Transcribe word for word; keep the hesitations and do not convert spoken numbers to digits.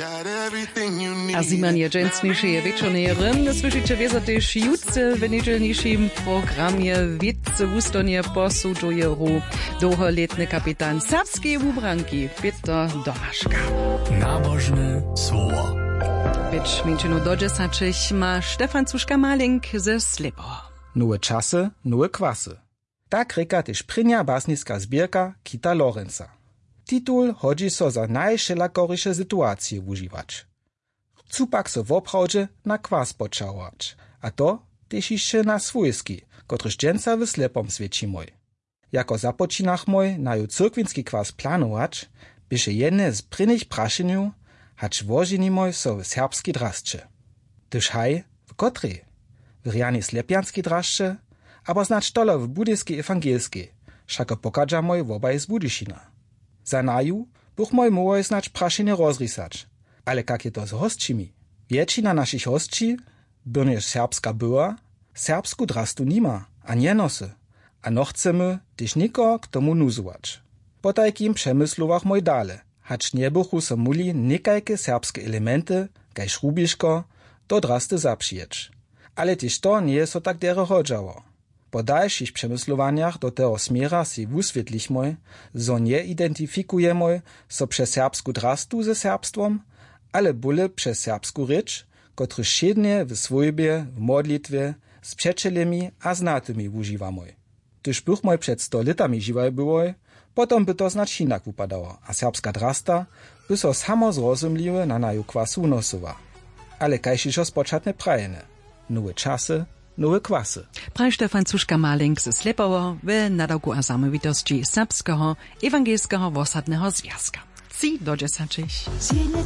A ziman je dżęsniejszy wieczorem. Słyszycie wiedzę też jutce w niedzielniejszym programie Witce Wustonie posudzujeru długoletny kapitan serbskiej ubranki Peter Domaszka. Nabożne słowo. Być minczynu do dziesięciu ma Stefan Cuszka-Malink ze Slipo. Nowe czasy, nowe kwasy. Tak reka też prynja basnicka zbierka Kita Lorenza. Titul hodzi so za najšelakoryše sytuacje używać. Chcú pak so w oprawdzie na kwas počałować, a to też jeszcze na swójski, kotryż dżęca w slepom świeci mój. Jako započinach mój na ju cyrkwinski kwas planować, bysze jedne z prynych praszeniu, hacz wożeni mój so w serbski draszcze. Tyż haj, w kotrej? W riani slepianski draszcze, abo znacz tolo w budyjskiej ewangelskiej, szako pokadża mój w obaj z Budyšina. Za naju buch mój mój znać praszenie rozrysać, ale jak je to z hostčimi? Wiecina naszych hostči, byrnież serbska była, serbsku drastu nima, a nie nosy, a no chcemy też niko k tomu nuzować. Po takim przemysłowach mój dale, hacz nie buchu so muli nikajke serbskie elementy, kaj szrubiszko, do drasty zapřijeć. Ale też to nie so tak dere hodżało. Po dalszych przemysłowaniach do tego smiera si wuswietlichmoj, zo nie identyfikujemoj so przez serbsku drastu ze serbstwom, ale bóle przez serbsku rycz, kotry šednie w swojbie, w modlitwie, z przeczelemi a znatymi używamoj. Tyż bych moj przed sto litami živaj byłoj, potom by to znać inak upadało, a serbska drasta by so samo zrozumliwe na naju kwasu nosowa. Ale kajšišo spočatne prajene, nowe czasy, nowe kwasy. Praj Stefan Cuszka-Malink ze Slipowo w nadawku a samowitości Serbskiego Ewangelskiego Wosadnego Związka. Ci do dziesięciu.